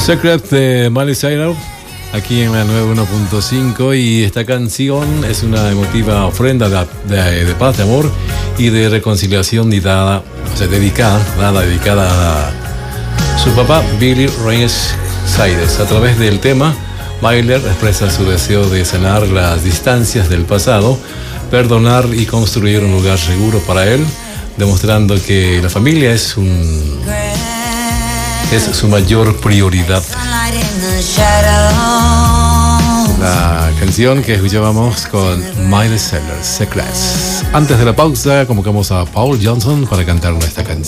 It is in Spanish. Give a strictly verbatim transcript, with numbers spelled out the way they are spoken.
Secret de Miley Cyrus, aquí en la nueve uno punto cinco, y esta canción es una emotiva ofrenda de, de, de paz, de amor y de reconciliación dada, o sea, dedicada, dada, dedicada a su papá Billy Ray Cyrus. A través del tema, Miley expresa su deseo de sanar las distancias del pasado, perdonar y construir un lugar seguro para él, demostrando que la familia es un es su mayor prioridad. La canción que escuchábamos con Miley Cyrus, Secrets. Antes de la pausa, convocamos a Paul Johnson para cantar esta canción.